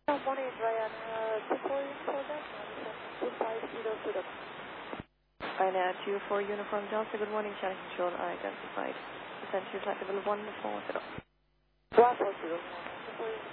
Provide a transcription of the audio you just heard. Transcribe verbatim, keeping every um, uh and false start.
Good morning, Ryan. Uh, two four for that. two five zero two. Ryanair two four Uniform Delta, good morning, channel control identified. Essentially flight level one four zero. one four zero.